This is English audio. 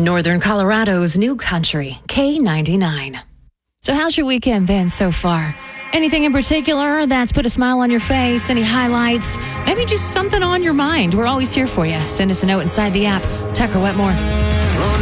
Northern Colorado's new country, K99. So how's your weekend been so far? Anything in particular that's put a smile on your face? Any highlights? Maybe just something on your mind? We're always here for you. Send us a note inside the app. Tucker Wetmore.